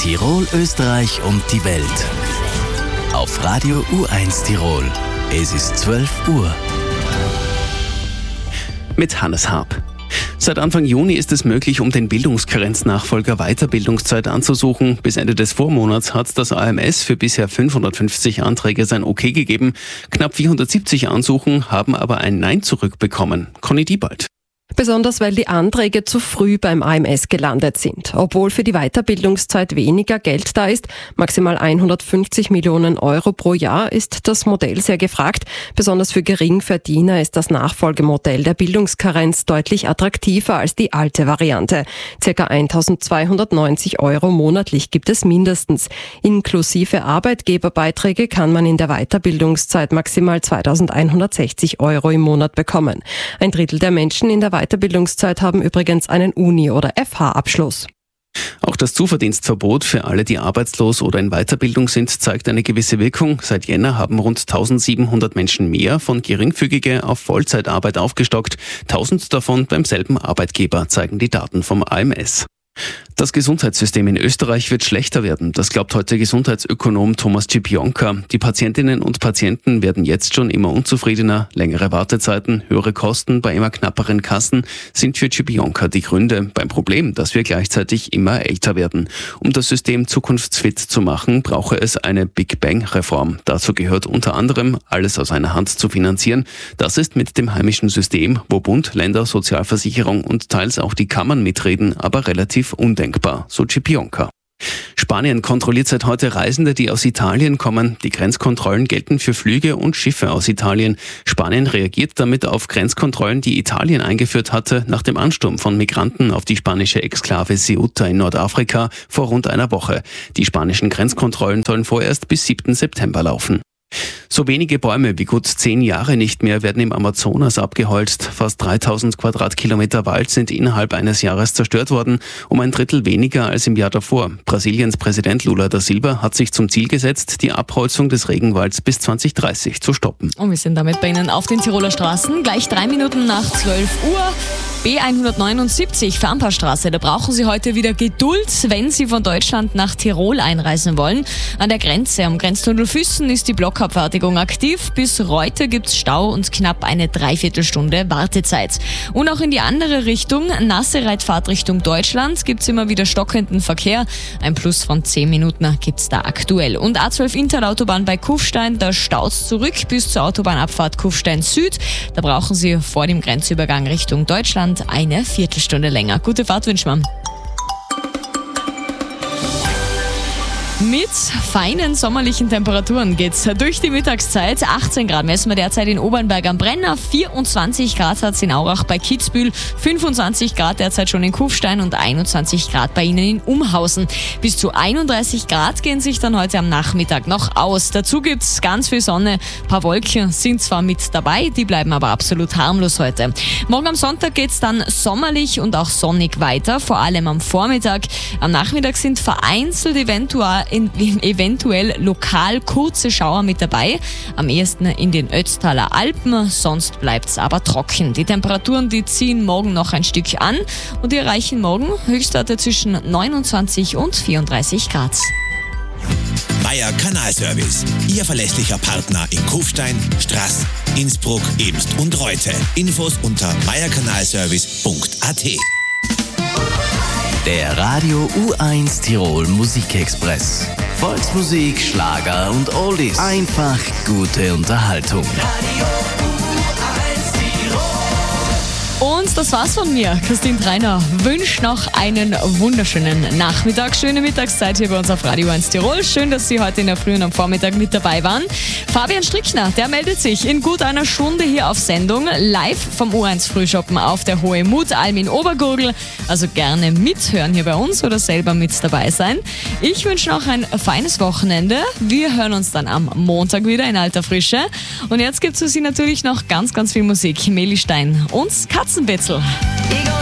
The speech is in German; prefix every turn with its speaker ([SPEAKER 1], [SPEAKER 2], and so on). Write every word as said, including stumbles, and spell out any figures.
[SPEAKER 1] Tirol, Österreich und die Welt. Auf Radio U eins Tirol. Es ist zwölf Uhr.
[SPEAKER 2] Mit Hannes Haab. Seit Anfang Juni ist es möglich, um den Bildungskarenznachfolger Weiterbildungszeit anzusuchen. Bis Ende des Vormonats hat das A M S für bisher fünfhundertfünfzig Anträge sein Okay gegeben. Knapp vierhundertsiebzig Ansuchen haben aber ein Nein zurückbekommen. Conny Diebald.
[SPEAKER 3] Besonders weil die Anträge zu früh beim A M S gelandet sind. Obwohl für die Weiterbildungszeit weniger Geld da ist, maximal hundertfünfzig Millionen Euro pro Jahr, ist das Modell sehr gefragt. Besonders für Geringverdiener ist das Nachfolgemodell der Bildungskarenz deutlich attraktiver als die alte Variante. Circa eintausendzweihundertneunzig Euro monatlich gibt es mindestens. Inklusive Arbeitgeberbeiträge kann man in der Weiterbildungszeit maximal zweitausendeinhundertsechzig Euro im Monat bekommen. Ein Drittel der Menschen in der Weiterbildungszeit haben übrigens einen Uni- oder F H-Abschluss.
[SPEAKER 2] Auch das Zuverdienstverbot für alle, die arbeitslos oder in Weiterbildung sind, zeigt eine gewisse Wirkung. Seit Jänner haben rund eintausendsiebenhundert Menschen mehr von geringfügige auf Vollzeitarbeit aufgestockt. tausend davon beim selben Arbeitgeber, zeigen die Daten vom A M S. Das Gesundheitssystem in Österreich wird schlechter werden. Das glaubt heute Gesundheitsökonom Thomas Cipionka. Die Patientinnen und Patienten werden jetzt schon immer unzufriedener. Längere Wartezeiten, höhere Kosten bei immer knapperen Kassen sind für Cipionka die Gründe beim Problem, dass wir gleichzeitig immer älter werden. Um das System zukunftsfit zu machen, brauche es eine Big Bang-Reform. Dazu gehört unter anderem, alles aus einer Hand zu finanzieren. Das ist mit dem heimischen System, wo Bund, Länder, Sozialversicherung und teils auch die Kammern mitreden, aber relativ undenkbar, so Cipionka. Spanien kontrolliert seit heute Reisende, die aus Italien kommen. Die Grenzkontrollen gelten für Flüge und Schiffe aus Italien. Spanien reagiert damit auf Grenzkontrollen, die Italien eingeführt hatte, nach dem Ansturm von Migranten auf die spanische Exklave Ceuta in Nordafrika vor rund einer Woche. Die spanischen Grenzkontrollen sollen vorerst bis siebten September laufen. So wenige Bäume wie gut zehn Jahre nicht mehr werden im Amazonas abgeholzt. Fast dreitausend Quadratkilometer Wald sind innerhalb eines Jahres zerstört worden, um ein Drittel weniger als im Jahr davor. Brasiliens Präsident Lula da Silva hat sich zum Ziel gesetzt, die Abholzung des Regenwalds bis zwanzig dreißig zu stoppen.
[SPEAKER 4] Und wir sind damit bei Ihnen auf den Tiroler Straßen. Gleich drei Minuten nach zwölf Uhr. B hundertneunundsiebzig, Farnpaarstraße. Da brauchen Sie heute wieder Geduld, wenn Sie von Deutschland nach Tirol einreisen wollen. An der Grenze am Grenztunnel Füssen ist die Blockabfertigung aktiv. Bis heute gibt's Stau und knapp eine Dreiviertelstunde Wartezeit. Und auch in die andere Richtung, Nassereit-Fahrt Richtung Deutschland, gibt's immer wieder stockenden Verkehr. Ein Plus von zehn Minuten gibt's da aktuell. Und A zwölf Interautobahn bei Kufstein, da staut's zurück bis zur Autobahnabfahrt Kufstein Süd. Da brauchen Sie vor dem Grenzübergang Richtung Deutschland eine Viertelstunde länger. Gute Fahrt wünschen wir. Mit feinen sommerlichen Temperaturen geht's durch die Mittagszeit. achtzehn Grad messen wir derzeit in Obernberg am Brenner, vierundzwanzig Grad hat's in Aurach bei Kitzbühel, fünfundzwanzig Grad derzeit schon in Kufstein und einundzwanzig Grad bei Ihnen in Umhausen. Bis zu einunddreißig Grad gehen sich dann heute am Nachmittag noch aus. Dazu gibt's ganz viel Sonne, ein paar Wolken sind zwar mit dabei, die bleiben aber absolut harmlos heute. Morgen am Sonntag geht's dann sommerlich und auch sonnig weiter, vor allem am Vormittag. Am Nachmittag sind vereinzelt eventuell In, eventuell lokal kurze Schauer mit dabei, am ehesten in den Ötztaler Alpen, sonst bleibt's aber trocken. Die Temperaturen, die ziehen morgen noch ein Stück an und die erreichen morgen Höchstwerte zwischen neunundzwanzig und vierunddreißig Grad.
[SPEAKER 5] Meier Kanalservice, Ihr verlässlicher Partner in Kufstein, Straß, Innsbruck, Ebst und Reute. Infos unter meier kanalservice punkt a t.
[SPEAKER 1] Der Radio U eins Tirol Musikexpress. Volksmusik, Schlager und Oldies. Einfach gute Unterhaltung.
[SPEAKER 4] Radio U eins Tirol. Und das war's von mir. Christine Treiner wünscht noch einen wunderschönen Nachmittag. Schöne Mittagszeit hier bei uns auf Radio eins Tirol. Schön, dass Sie heute in der Früh und am Vormittag mit dabei waren. Fabian Strickner, der meldet sich in gut einer Stunde hier auf Sendung. Live vom U eins Frühschoppen auf der Hohe Mut, Alm in Obergurgl. Also gerne mithören hier bei uns oder selber mit dabei sein. Ich wünsche noch ein feines Wochenende. Wir hören uns dann am Montag wieder in alter Frische. Und jetzt gibt es für Sie natürlich noch ganz, ganz viel Musik. Meli Stein und Katzenbetzel.